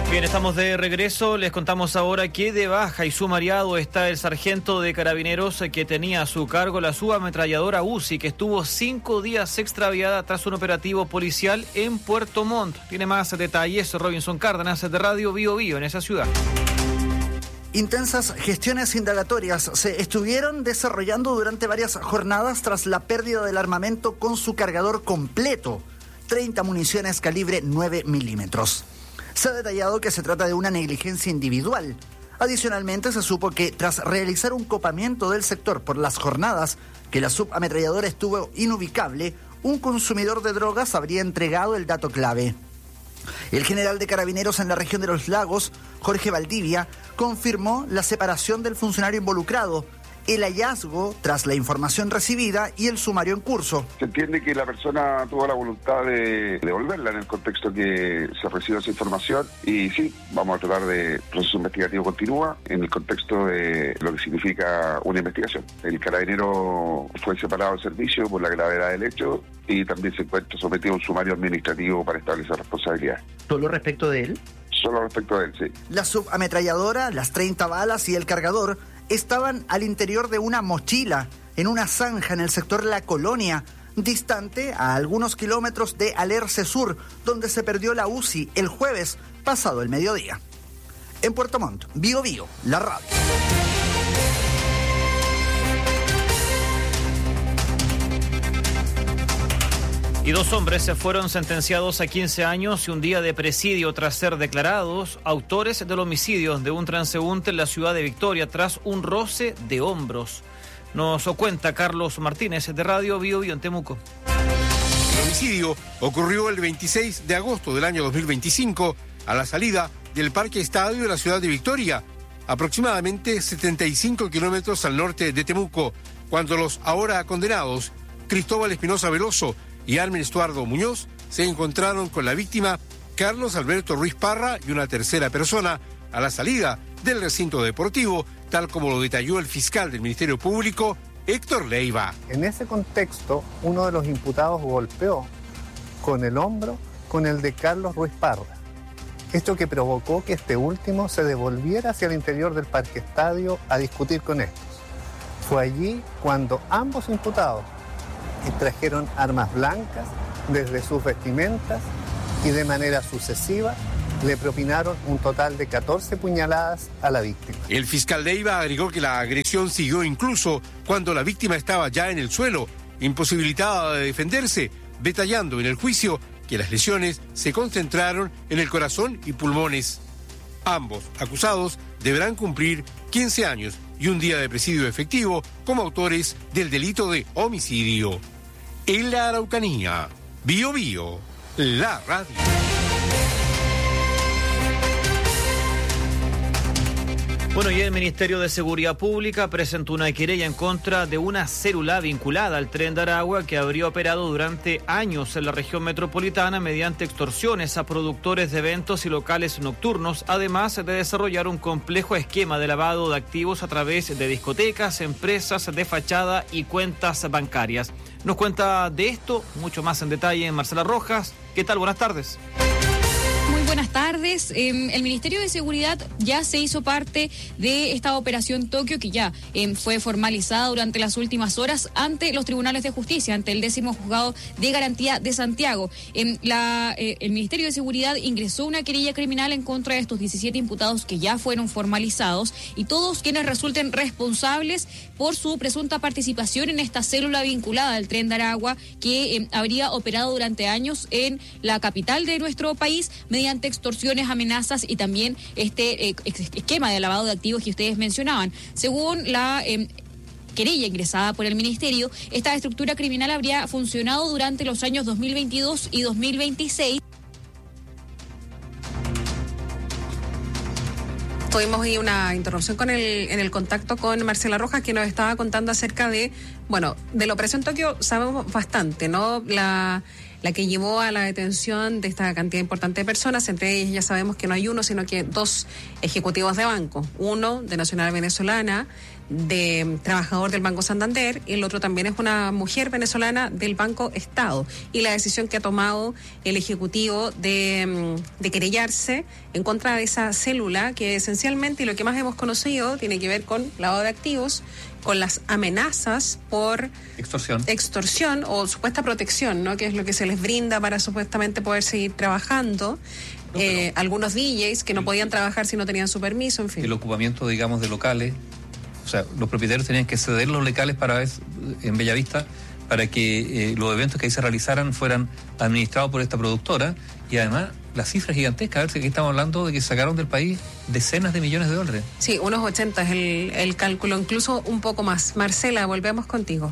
Bien, estamos de regreso. Les contamos ahora que de baja y sumariado está el sargento de Carabineros que tenía a su cargo la subametralladora Uzi, que estuvo 5 días extraviada tras un operativo policial en Puerto Montt. Tiene más detalles Robinson Cárdenas de Radio Bio Bio en esa ciudad. Intensas gestiones indagatorias se estuvieron desarrollando durante varias jornadas tras la pérdida del armamento con su cargador completo, 30 municiones calibre 9 milímetros. Se ha detallado que se trata de una negligencia individual. Adicionalmente, se supo que tras realizar un copamiento del sector por las jornadas que la subametralladora estuvo inubicable, un consumidor de drogas habría entregado el dato clave. El general de Carabineros en la región de Los Lagos, Jorge Valdivia, confirmó la separación del funcionario involucrado, el hallazgo tras la información recibida y el sumario en curso. Se entiende que la persona tuvo la voluntad de devolverla en el contexto que se recibió esa información y sí, vamos a tratar de proceso investigativo continúa en el contexto de lo que significa una investigación. El carabinero fue separado del servicio por la gravedad del hecho y también se encuentra sometido a un sumario administrativo para establecer responsabilidad. ¿Solo respecto de él? Solo respecto de él, sí. La subametralladora, las 30 balas y el cargador estaban al interior de una mochila, en una zanja en el sector La Colonia, distante a algunos kilómetros de Alerce Sur, donde se perdió la Uzi el jueves pasado el mediodía. En Puerto Montt, Bio Bio, la radio. Y 2 hombres se fueron sentenciados a 15 años y un día de presidio tras ser declarados autores del homicidio de un transeúnte en la ciudad de Victoria tras un roce de hombros. Nos cuenta Carlos Martínez de Radio Bio Bio en Temuco. El homicidio ocurrió el 26 de agosto del año 2025 a la salida del Parque Estadio de la ciudad de Victoria, aproximadamente 75 kilómetros al norte de Temuco, cuando los ahora condenados Cristóbal Espinosa Veloso y Armen Estuardo Muñoz se encontraron con la víctima Carlos Alberto Ruiz Parra y una tercera persona a la salida del recinto deportivo, tal como lo detalló el fiscal del Ministerio Público, Héctor Leiva. En ese contexto, uno de los imputados golpeó con el hombro con el de Carlos Ruiz Parra. Esto que provocó que este último se devolviera hacia el interior del Parque Estadio a discutir con estos. Fue allí cuando ambos imputados extrajeron armas blancas desde sus vestimentas y de manera sucesiva le propinaron un total de 14 puñaladas a la víctima. El fiscal Leiva agregó que la agresión siguió incluso cuando la víctima estaba ya en el suelo, imposibilitada de defenderse, detallando en el juicio que las lesiones se concentraron en el corazón y pulmones. Ambos acusados deberán cumplir 15 años y un día de presidio efectivo como autores del delito de homicidio. En la Araucanía, Bio Bio, la radio. Bueno, y el Ministerio de Seguridad Pública presentó una querella en contra de una célula vinculada al Tren de Aragua que habría operado durante años en la región metropolitana mediante extorsiones a productores de eventos y locales nocturnos, además de desarrollar un complejo esquema de lavado de activos a través de discotecas, empresas de fachada y cuentas bancarias. Nos cuenta de esto mucho más en detalle Marcela Rojas. ¿Qué tal? Buenas tardes. Muy buenas tardes. El Ministerio de Seguridad ya se hizo parte de esta operación Tokio que ya fue formalizada durante las últimas horas ante los tribunales de justicia, ante el 10º Juzgado de Garantía de Santiago. El Ministerio de Seguridad ingresó una querella criminal en contra de estos 17 imputados que ya fueron formalizados y todos quienes resulten responsables por su presunta participación en esta célula vinculada al Tren de Aragua que habría operado durante años en la capital de nuestro país mediante extorsiones, amenazas y también este esquema de lavado de activos que ustedes mencionaban. Según la querella ingresada por el Ministerio, esta estructura criminal habría funcionado durante los años 2022 y 2026. Tuvimos ahí una interrupción en el contacto con Marcela Rojas, que nos estaba contando acerca de la Operación Tokio sabemos bastante, ¿no? La que llevó a la detención de esta cantidad importante de personas, entre ellas ya sabemos que no hay uno, sino que 2 ejecutivos de banco, uno de nacionalidad venezolana, trabajador del Banco Santander, y el otro también es una mujer venezolana del Banco Estado. Y la decisión que ha tomado el Ejecutivo de querellarse en contra de esa célula, que esencialmente, y lo que más hemos conocido, tiene que ver con lavado de activos, con las amenazas por extorsión o supuesta protección, ¿no? Que es lo que se les brinda para supuestamente poder seguir trabajando. Algunos DJs que no podían trabajar si no tenían su permiso, en fin. El ocupamiento, digamos, de locales. O sea, los propietarios tenían que ceder los locales en Bellavista para que los eventos que ahí se realizaran fueran administrados por esta productora, y además la cifra es gigantesca. A ver, si aquí estamos hablando de que sacaron del país decenas de millones de dólares. Sí, unos 80 es el cálculo, incluso un poco más. Marcela, volvemos contigo.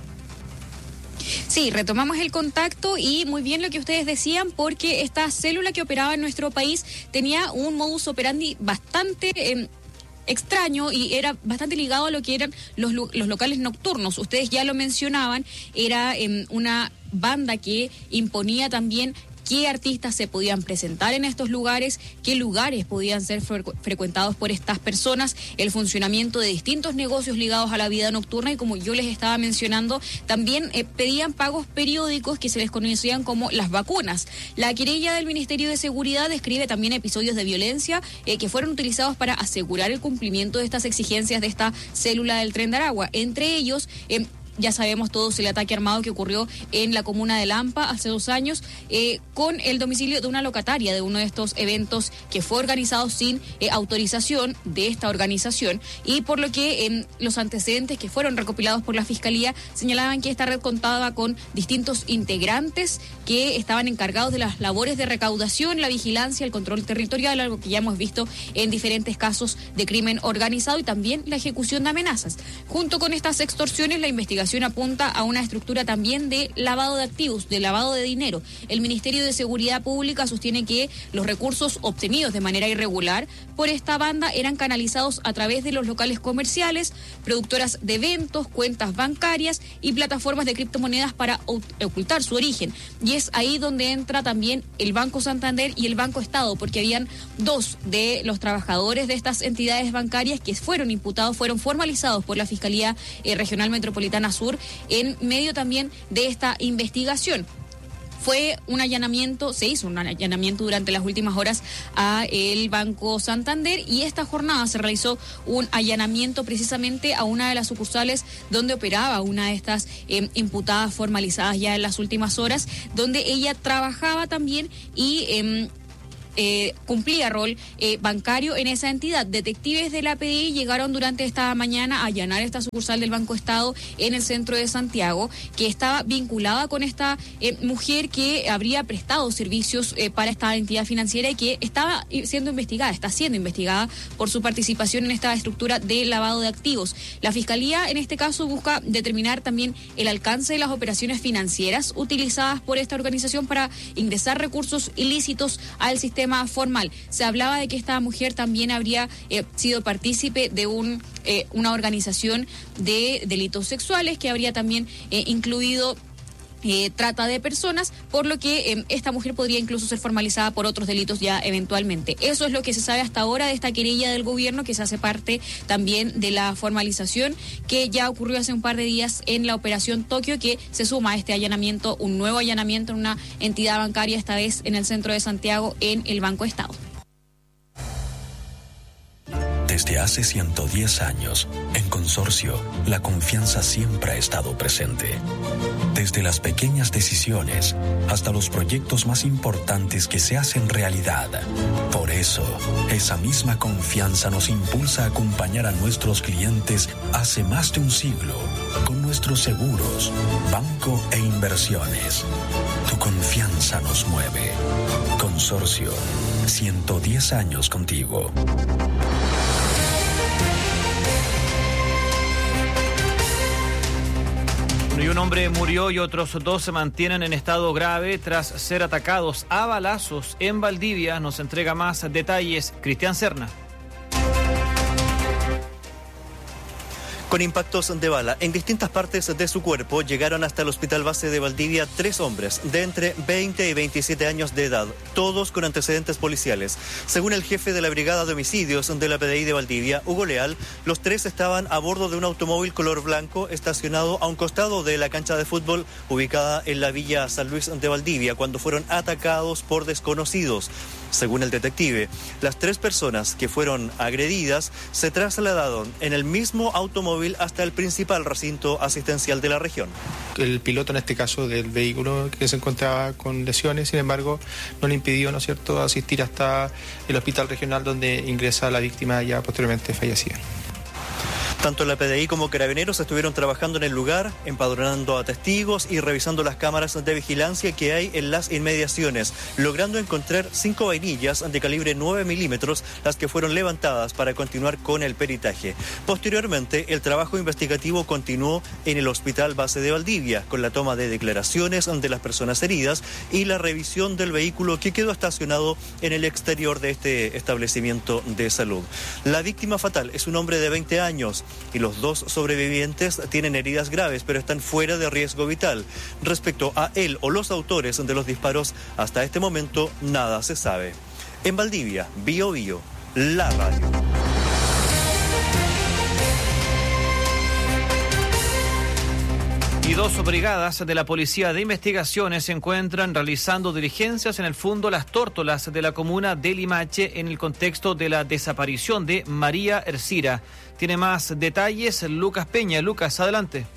Sí, retomamos el contacto y muy bien lo que ustedes decían, porque esta célula que operaba en nuestro país tenía un modus operandi bastante extraño y era bastante ligado a lo que eran los locales nocturnos. Ustedes ya lo mencionaban, era una banda que imponía también qué artistas se podían presentar en estos lugares, qué lugares podían ser frecuentados por estas personas, el funcionamiento de distintos negocios ligados a la vida nocturna, y como yo les estaba mencionando, también pedían pagos periódicos que se les conocían como las vacunas. La querella del Ministerio de Seguridad describe también episodios de violencia que fueron utilizados para asegurar el cumplimiento de estas exigencias de esta célula del Tren de Aragua. Entre ellos, ya sabemos todos el ataque armado que ocurrió en la comuna de Lampa hace 2 años, con el domicilio de una locataria de uno de estos eventos que fue organizado sin autorización de esta organización, y por lo que los antecedentes que fueron recopilados por la Fiscalía señalaban que esta red contaba con distintos integrantes que estaban encargados de las labores de recaudación, la vigilancia, el control territorial, algo que ya hemos visto en diferentes casos de crimen organizado, y también la ejecución de amenazas. Junto con estas extorsiones, la investigación apunta a una estructura también de lavado de activos, de lavado de dinero. El Ministerio de Seguridad Pública sostiene que los recursos obtenidos de manera irregular por esta banda eran canalizados a través de los locales comerciales, productoras de eventos, cuentas bancarias y plataformas de criptomonedas para ocultar su origen. Y es ahí donde entra también el Banco Santander y el Banco Estado, porque habían 2 de los trabajadores de estas entidades bancarias que fueron imputados, fueron formalizados por la Fiscalía Regional Metropolitana Sur en medio también de esta investigación. Se hizo un allanamiento durante las últimas horas a el Banco Santander, y esta jornada se realizó un allanamiento precisamente a una de las sucursales donde operaba una de estas imputadas formalizadas ya en las últimas horas, donde ella trabajaba también y cumplía rol bancario en esa entidad. Detectives de la PDI llegaron durante esta mañana a allanar esta sucursal del Banco Estado en el centro de Santiago, que estaba vinculada con esta mujer que habría prestado servicios para esta entidad financiera y que está siendo investigada por su participación en esta estructura de lavado de activos. La Fiscalía en este caso busca determinar también el alcance de las operaciones financieras utilizadas por esta organización para ingresar recursos ilícitos al sistema formal. Se hablaba de que esta mujer también habría sido partícipe de una organización de delitos sexuales que habría también incluido trata de personas, por lo que esta mujer podría incluso ser formalizada por otros delitos ya eventualmente. Eso es lo que se sabe hasta ahora de esta querella del gobierno, que se hace parte también de la formalización que ya ocurrió hace un par de días en la operación Tokio, que se suma a este allanamiento, un nuevo allanamiento en una entidad bancaria, esta vez en el centro de Santiago, en el Banco Estado. Desde hace 110 años, en Consorcio, la confianza siempre ha estado presente. Desde las pequeñas decisiones hasta los proyectos más importantes que se hacen realidad. Por eso, esa misma confianza nos impulsa a acompañar a nuestros clientes hace más de un siglo con nuestros seguros, banco e inversiones. Tu confianza nos mueve. Consorcio, 110 años contigo. Y un hombre murió y otros 2 se mantienen en estado grave tras ser atacados a balazos en Valdivia. Nos entrega más detalles Cristian Serna. Con impactos de bala en distintas partes de su cuerpo, llegaron hasta el Hospital Base de Valdivia 3 hombres de entre 20 y 27 años de edad, todos con antecedentes policiales. Según el jefe de la Brigada de Homicidios de la PDI de Valdivia, Hugo Leal, los 3 estaban a bordo de un automóvil color blanco estacionado a un costado de la cancha de fútbol ubicada en la Villa San Luis de Valdivia cuando fueron atacados por desconocidos. Según el detective, las 3 personas que fueron agredidas se trasladaron en el mismo automóvil hasta el principal recinto asistencial de la región. El piloto, en este caso del vehículo, que se encontraba con lesiones, sin embargo, no le impidió, ¿no es cierto?, asistir hasta el hospital regional donde ingresa la víctima ya posteriormente fallecida. Tanto la PDI como Carabineros estuvieron trabajando en el lugar, empadronando a testigos y revisando las cámaras de vigilancia que hay en las inmediaciones, logrando encontrar 5 vainillas de calibre 9 milímetros, las que fueron levantadas para continuar con el peritaje. Posteriormente, el trabajo investigativo continuó en el Hospital Base de Valdivia, con la toma de declaraciones de las personas heridas y la revisión del vehículo que quedó estacionado en el exterior de este establecimiento de salud. La víctima fatal es un hombre de 20 años. Y los 2 sobrevivientes tienen heridas graves, pero están fuera de riesgo vital. Respecto a él o los autores de los disparos, hasta este momento nada se sabe. En Valdivia, Bio Bio, la radio. Y 2 brigadas de la Policía de Investigaciones se encuentran realizando diligencias en el Fundo Las Tórtolas de la comuna de Limache en el contexto de la desaparición de María Ercira. Tiene más detalles Lucas Peña. Lucas, adelante.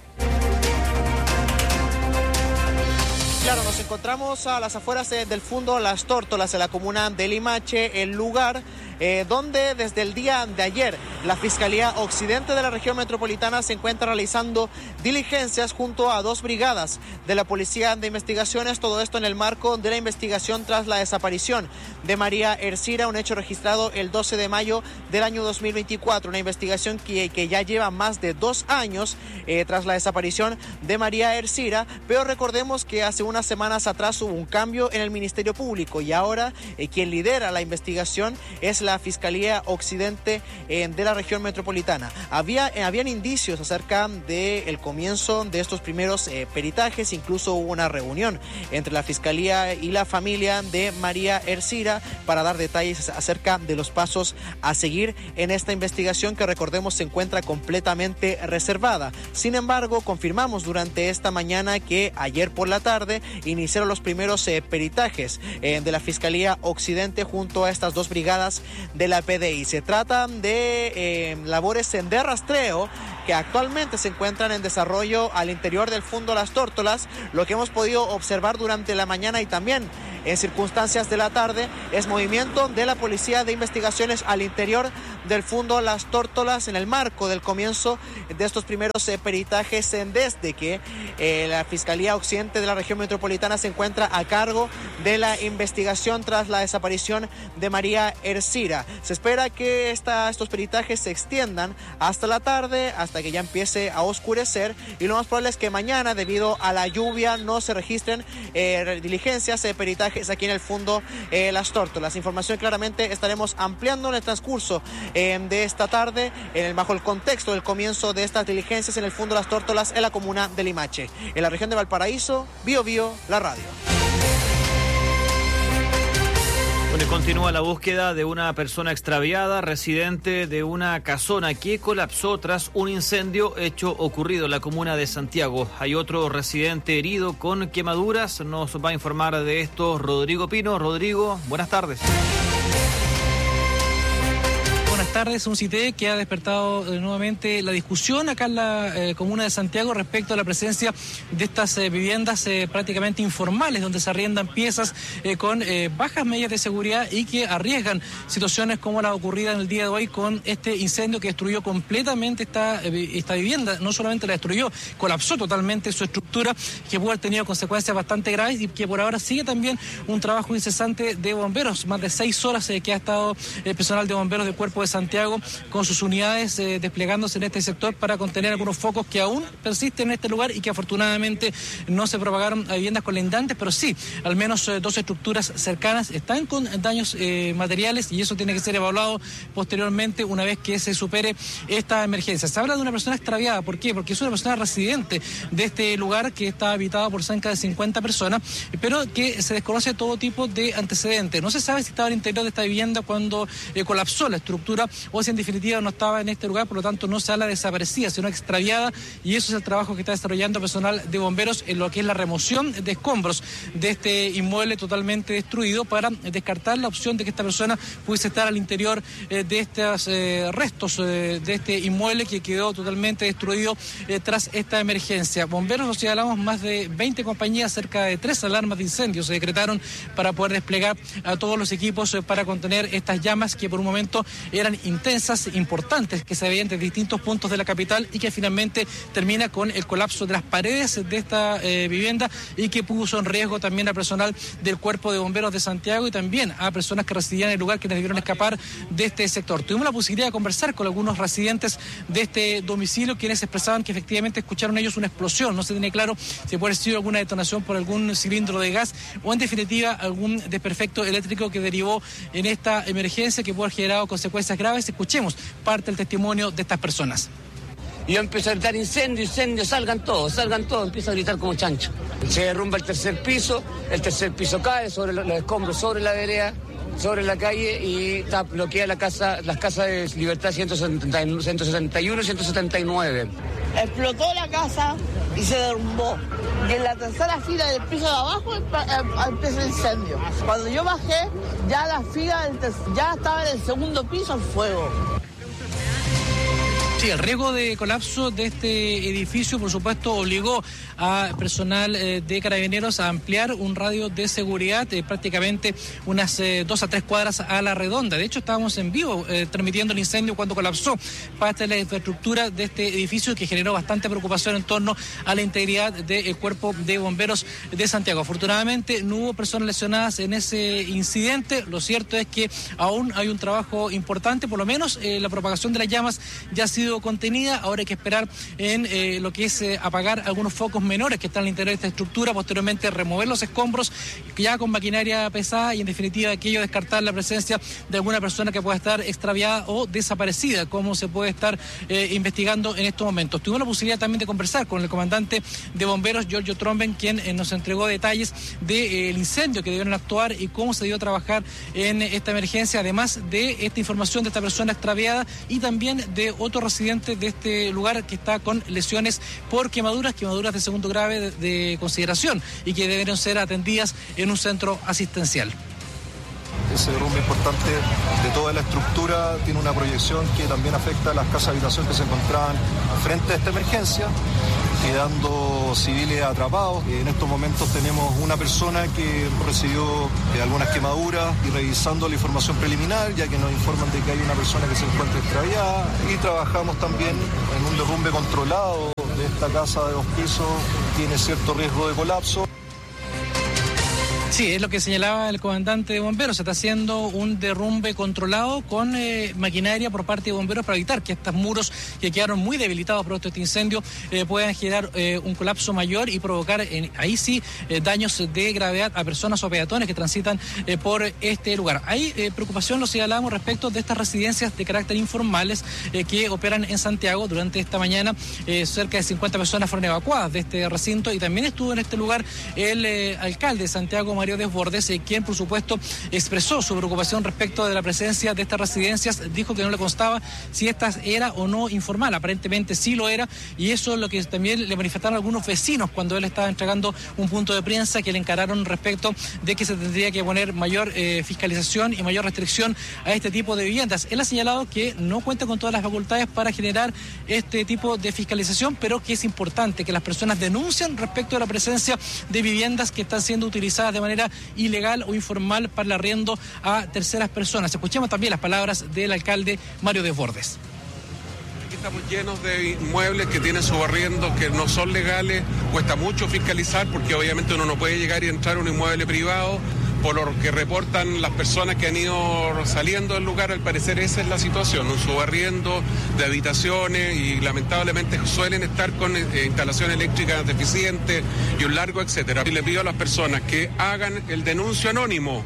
Claro, nos encontramos a las afueras del Fundo Las Tórtolas de la comuna de Limache, el lugar donde desde el día de ayer la Fiscalía Occidente de la región metropolitana se encuentra realizando diligencias junto a 2 brigadas de la Policía de Investigaciones, todo esto en el marco de la investigación tras la desaparición de María Ercira, un hecho registrado el 12 de mayo del año 2024, una investigación que ya lleva más de 2 años tras la desaparición de María Ercira, pero recordemos que hace unas semanas atrás hubo un cambio en el Ministerio Público y ahora quien lidera la investigación es la Fiscalía Occidente de la región metropolitana. Habían indicios acerca del comienzo de estos primeros peritajes, incluso hubo una reunión entre la Fiscalía y la familia de María Ercira para dar detalles acerca de los pasos a seguir en esta investigación que, recordemos, se encuentra completamente reservada. Sin embargo, confirmamos durante esta mañana que ayer por la tarde iniciaron los primeros peritajes de la Fiscalía Occidente junto a estas 2 brigadas de la PDI. Se trata de labores de rastreo que actualmente se encuentran en desarrollo al interior del Fundo Las Tórtolas. Lo que hemos podido observar durante la mañana y también en circunstancias de la tarde es movimiento de la Policía de Investigaciones al interior del Fundo Las Tórtolas en el marco del comienzo de estos primeros peritajes desde que la Fiscalía Occidente de la región metropolitana se encuentra a cargo de la investigación tras la desaparición de María Ercira. Se espera que estos peritajes se extiendan hasta la tarde, hasta que ya empiece a oscurecer, y lo más probable es que mañana, debido a la lluvia, no se registren diligencias, peritajes aquí en el Fundo Las Tórtolas. Información claramente estaremos ampliando en el transcurso de esta tarde bajo el contexto del comienzo de estas diligencias en el Fundo Las Tórtolas en la comuna de Limache. En la región de Valparaíso, Bio Bio, la radio. Bueno, continúa la búsqueda de una persona extraviada, residente de una casona que colapsó tras un incendio hecho ocurrido en la comuna de Santiago. Hay otro residente herido con quemaduras. Nos va a informar de esto Rodrigo Pino. Rodrigo, buenas tardes. Buenas tardes. Un CITE que ha despertado nuevamente la discusión acá en la comuna de Santiago respecto a la presencia de estas viviendas prácticamente informales, donde se arriendan piezas con bajas medidas de seguridad y que arriesgan situaciones como la ocurrida en el día de hoy con este incendio que destruyó completamente esta vivienda. No solamente la destruyó, colapsó totalmente su estructura, que pudo haber tenido consecuencias bastante graves y que por ahora sigue también un trabajo incesante de bomberos. Más de 6 horas que ha estado el personal de bomberos del Cuerpo de Santiago Santiago con sus unidades desplegándose en este sector para contener algunos focos que aún persisten en este lugar y que afortunadamente no se propagaron a viviendas colindantes, pero sí, al menos 2 estructuras cercanas están con daños materiales y eso tiene que ser evaluado posteriormente una vez que se supere esta emergencia. Se habla de una persona extraviada, ¿por qué? Porque es una persona residente de este lugar que está habitado por cerca de 50 personas, pero que se desconoce todo tipo de antecedentes. No se sabe si estaba al interior de esta vivienda cuando colapsó la estructura o si en definitiva no estaba en este lugar, por lo tanto no se habla de desaparecida, sino extraviada, y eso es el trabajo que está desarrollando personal de bomberos en lo que es la remoción de escombros de este inmueble totalmente destruido para descartar la opción de que esta persona pudiese estar al interior de estos restos de este inmueble que quedó totalmente destruido tras esta emergencia. Bomberos, nos señalamos, más de 20 compañías, cerca de 3 alarmas de incendios se decretaron para poder desplegar a todos los equipos para contener estas llamas que por un momento eran intensas, importantes, que se veían de distintos puntos de la capital y que finalmente termina con el colapso de las paredes de esta vivienda y que puso en riesgo también al personal del Cuerpo de Bomberos de Santiago y también a personas que residían en el lugar, que debieron escapar de este sector. Tuvimos la posibilidad de conversar con algunos residentes de este domicilio, quienes expresaban que efectivamente escucharon ellos una explosión. No se tiene claro si puede haber sido alguna detonación por algún cilindro de gas o en definitiva algún desperfecto eléctrico que derivó en esta emergencia que puede haber generado consecuencias graves. Escuchemos parte del testimonio de estas personas. Y yo empiezo a gritar incendio, salgan todos, empiezo a gritar como chancho. Se derrumba el tercer piso cae sobre los escombros, sobre la vereda, sobre la calle y bloquea las casas de Libertad 171 y 179. Explotó la casa y se derrumbó. Y en la tercera fila del piso de abajo empezó el incendio. Cuando yo bajé, ya la fila ya estaba en el segundo piso el fuego. Sí, el riesgo de colapso de este edificio, por supuesto, obligó a personal de Carabineros a ampliar un radio de seguridad prácticamente unas 2 a 3 cuadras a la redonda. De hecho, estábamos en vivo transmitiendo el incendio cuando colapsó parte de la infraestructura de este edificio, que generó bastante preocupación en torno a la integridad del Cuerpo de Bomberos de Santiago. Afortunadamente, no hubo personas lesionadas en ese incidente. Lo cierto es que aún hay un trabajo importante, por lo menos la propagación de las llamas ya ha sido contenida. Ahora hay que esperar en lo que es apagar algunos focos menores que están al interior de esta estructura, posteriormente remover los escombros ya con maquinaria pesada y en definitiva aquello descartar la presencia de alguna persona que pueda estar extraviada o desaparecida, como se puede estar investigando en estos momentos. Tuvimos la posibilidad también de conversar con el comandante de bomberos, Giorgio Tromben, quien nos entregó detalles del incendio que debieron actuar y cómo se dio a trabajar en esta emergencia, además de esta información de esta persona extraviada y también de otro residente de este lugar que está con lesiones por quemaduras de segundo grave de consideración y que deben ser atendidas en un centro asistencial. Ese derrumbe importante de toda la estructura tiene una proyección que también afecta a las casas de habitación que se encontraban frente a esta emergencia, quedando civiles atrapados. En estos momentos tenemos una persona que recibió algunas quemaduras y revisando la información preliminar, ya que nos informan de que hay una persona que se encuentra extraviada, y trabajamos también en un derrumbe controlado de esta casa de 2 pisos, tiene cierto riesgo de colapso. Sí, es lo que señalaba el comandante de bomberos. Se está haciendo un derrumbe controlado con maquinaria por parte de bomberos para evitar que estos muros que quedaron muy debilitados por este incendio puedan generar un colapso mayor y provocar ahí sí daños de gravedad a personas o peatones que transitan por este lugar. Hay preocupación, lo señalábamos, respecto de estas residencias de carácter informales que operan en Santiago. Durante esta mañana cerca de 50 personas fueron evacuadas de este recinto y también estuvo en este lugar el alcalde de Santiago, Mario Desbordes, quien por supuesto expresó su preocupación respecto de la presencia de estas residencias. Dijo que no le constaba si esta era o no informal, aparentemente sí lo era, y eso es lo que también le manifestaron algunos vecinos cuando él estaba entregando un punto de prensa que le encararon respecto de que se tendría que poner mayor fiscalización y mayor restricción a este tipo de viviendas. Él ha señalado que no cuenta con todas las facultades para generar este tipo de fiscalización, pero que es importante que las personas denuncien respecto a la presencia de viviendas que están siendo utilizadas de manera ilegal o informal para el arriendo a terceras personas. Escuchemos también las palabras del alcalde Mario Desbordes. Aquí estamos llenos de inmuebles que tienen su arriendo, que no son legales. Cuesta mucho fiscalizar porque obviamente uno no puede llegar y entrar a un inmueble privado por lo que reportan las personas que han ido saliendo del lugar, al parecer esa es la situación, un subarriendo de habitaciones y lamentablemente suelen estar con instalaciones eléctricas deficientes y un largo etcétera. Y le pido a las personas que hagan el denuncio anónimo.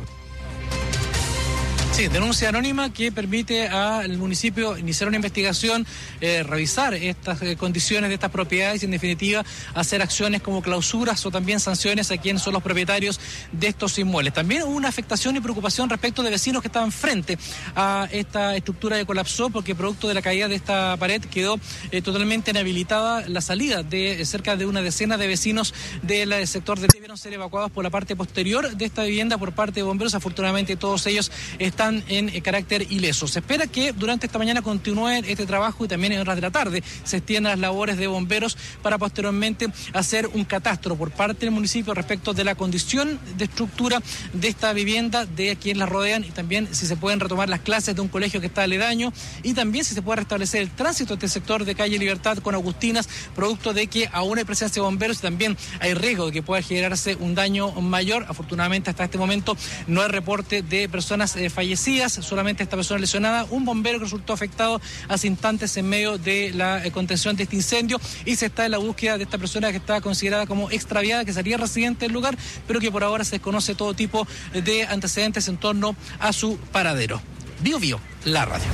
Sí, denuncia anónima que permite al municipio iniciar una investigación, revisar estas condiciones de estas propiedades y en definitiva hacer acciones como clausuras o también sanciones a quienes son los propietarios de estos inmuebles. También hubo una afectación y preocupación respecto de vecinos que estaban frente a esta estructura que colapsó porque producto de la caída de esta pared quedó totalmente inhabilitada la salida de cerca de una decena de vecinos del sector de debieron ser evacuados por la parte posterior de esta vivienda por parte de bomberos. Afortunadamente todos ellos están en carácter ileso. Se espera que durante esta mañana continúe este trabajo y también en horas de la tarde se extiendan las labores de bomberos para posteriormente hacer un catastro por parte del municipio respecto de la condición de estructura de esta vivienda, de quienes la rodean y también si se pueden retomar las clases de un colegio que está aledaño y también si se puede restablecer el tránsito de este sector de calle Libertad con Agustinas, producto de que aún hay presencia de bomberos y también hay riesgo de que pueda generarse un daño mayor. Afortunadamente hasta este momento no hay reporte de personas fallecidas, solamente esta persona lesionada, un bombero que resultó afectado hace instantes en medio de la contención de este incendio y se está en la búsqueda de esta persona que está considerada como extraviada, que sería residente del lugar, pero que por ahora se desconoce todo tipo de antecedentes en torno a su paradero. Bio Bio, la radio.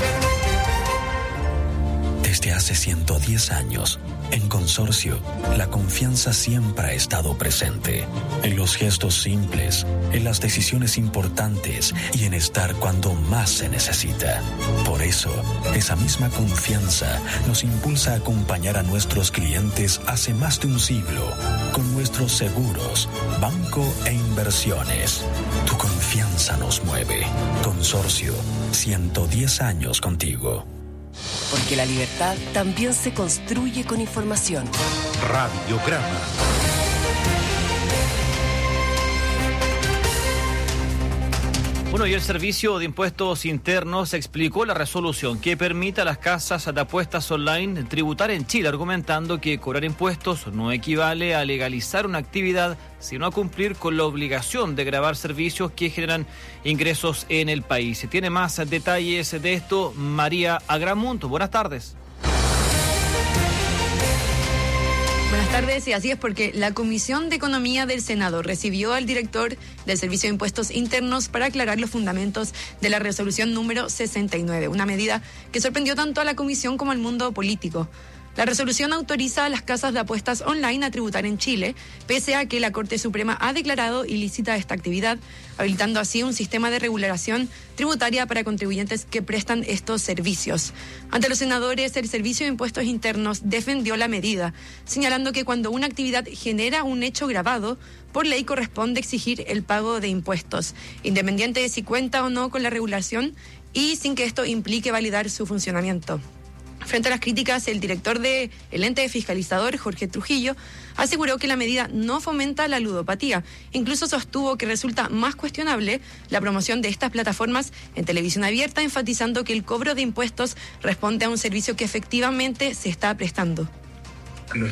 Desde hace 110 años, en Consorcio, la confianza siempre ha estado presente. En los gestos simples, en las decisiones importantes y en estar cuando más se necesita. Por eso, esa misma confianza nos impulsa a acompañar a nuestros clientes hace más de un siglo con nuestros seguros, banco e inversiones. Tu confianza nos mueve. Consorcio, 110 años contigo. Porque la libertad también se construye con información. Radiograma. Bueno, y el Servicio de Impuestos Internos explicó la resolución que permite a las casas de apuestas online tributar en Chile, argumentando que cobrar impuestos no equivale a legalizar una actividad, sino a cumplir con la obligación de grabar servicios que generan ingresos en el país. Tiene más detalles de esto María Agramunt. Buenas tardes. Buenas tardes, y así es porque la Comisión de Economía del Senado recibió al director del Servicio de Impuestos Internos para aclarar los fundamentos de la resolución número 69, una medida que sorprendió tanto a la Comisión como al mundo político. La resolución autoriza a las casas de apuestas online a tributar en Chile, pese a que la Corte Suprema ha declarado ilícita esta actividad, habilitando así un sistema de regulación tributaria para contribuyentes que prestan estos servicios. Ante los senadores, el Servicio de Impuestos Internos defendió la medida, señalando que cuando una actividad genera un hecho grabado, por ley corresponde exigir el pago de impuestos, independiente de si cuenta o no con la regulación y sin que esto implique validar su funcionamiento. Frente a las críticas, el director del ente fiscalizador, Jorge Trujillo, aseguró que la medida no fomenta la ludopatía. Incluso sostuvo que resulta más cuestionable la promoción de estas plataformas en televisión abierta, enfatizando que el cobro de impuestos responde a un servicio que efectivamente se está prestando.